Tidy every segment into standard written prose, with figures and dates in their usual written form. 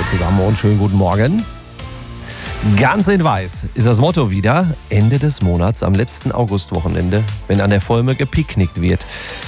zusammen und schönen guten Morgen. Ganz in weiß ist das Motto wieder. Ende des Monats, am letzten Augustwochenende, wenn an der Volme gepicknickt wird.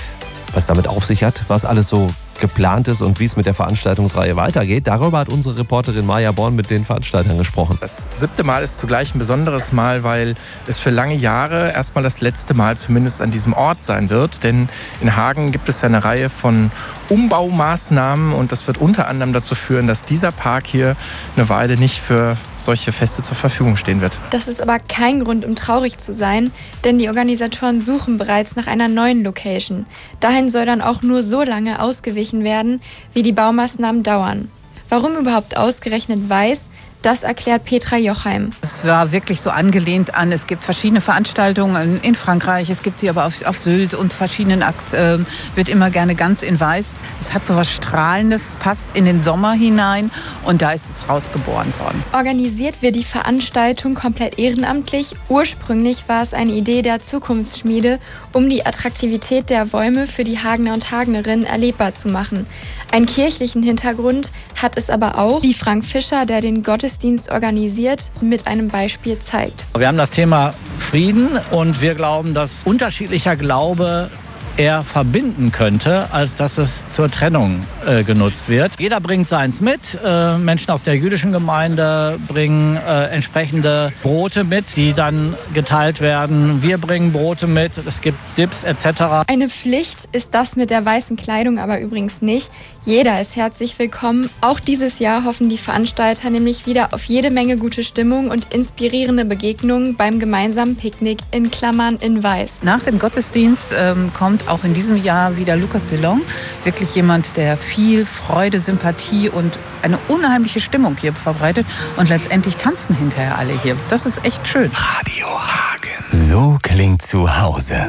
Was damit auf sich hat, was alles so geplant ist und wie es mit der Veranstaltungsreihe weitergeht, darüber hat unsere Reporterin Maja Born mit den Veranstaltern gesprochen. Das 7. Mal ist zugleich ein besonderes Mal, weil es für lange Jahre erstmal das letzte Mal zumindest an diesem Ort sein wird. Denn in Hagen gibt es ja eine Reihe von Umbaumaßnahmen und das wird unter anderem dazu führen, dass dieser Park hier eine Weile nicht für solche Feste zur Verfügung stehen wird. Das ist aber kein Grund, um traurig zu sein, denn die Organisatoren suchen bereits nach einer neuen Location. Dahin soll dann auch nur so lange ausgewichen werden, wie die Baumaßnahmen dauern. Warum überhaupt ausgerechnet Weiß? Das erklärt Petra Jochheim. Es war wirklich so angelehnt an, es gibt verschiedene Veranstaltungen in Frankreich, es gibt die aber auf Sylt und verschiedenen wird immer gerne ganz in Weiß. Es hat so was Strahlendes, passt in den Sommer hinein und da ist es rausgeboren worden. Organisiert wird die Veranstaltung komplett ehrenamtlich. Ursprünglich war es eine Idee der Zukunftsschmiede, um die Attraktivität der Bäume für die Hagener und Hagenerinnen erlebbar zu machen. Einen kirchlichen Hintergrund hat es aber auch, wie Frank Fischer, der den Gottesdienst organisiert, mit einem Beispiel zeigt. Wir haben das Thema Frieden und wir glauben, dass unterschiedlicher Glaube eher verbinden könnte, als dass es zur Trennung genutzt wird. Jeder bringt seins mit. Menschen aus der jüdischen Gemeinde bringen entsprechende Brote mit, die dann geteilt werden. Wir bringen Brote mit. Es gibt Dips etc. Eine Pflicht ist das mit der weißen Kleidung aber übrigens nicht. Jeder ist herzlich willkommen. Auch dieses Jahr hoffen die Veranstalter nämlich wieder auf jede Menge gute Stimmung und inspirierende Begegnungen beim gemeinsamen Picknick in Klammern in Weiß. Nach dem Gottesdienst kommt auch in diesem Jahr wieder Lucas Delong. Wirklich jemand, der viel Freude, Sympathie und eine unheimliche Stimmung hier verbreitet. Und letztendlich tanzen hinterher alle hier. Das ist echt schön. Radio Hagen. So klingt zu Hause.